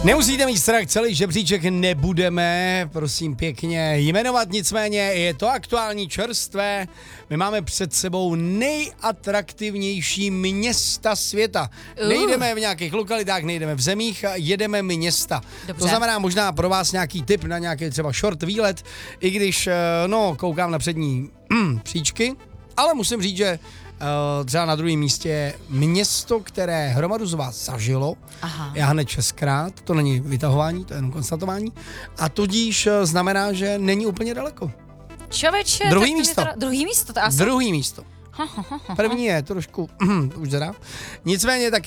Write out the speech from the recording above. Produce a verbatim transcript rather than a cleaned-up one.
Nemusíte mít strach, celý žebříček nebudeme, prosím pěkně, jmenovat, nicméně je to aktuální čerstvé. My máme před sebou nejatraktivnější města světa. Uh. Nejdeme v nějakých lokalitách, nejdeme v zemích, jedeme města. Dobře. To znamená možná pro vás nějaký tip na nějaký třeba short výlet, i když, no, koukám na přední mm, příčky, ale musím říct, že Uh, třeba na druhém místě je město, které hromadu z vás zažilo. Aha. Já hned šestkrát, to není vytahování, to je jenom konstatování. A tudíž uh, znamená, že není úplně daleko. Čověče, druhý místo. Teda, druhý místo? To asi... Druhý místo. První je trošku už teda. Nicméně taky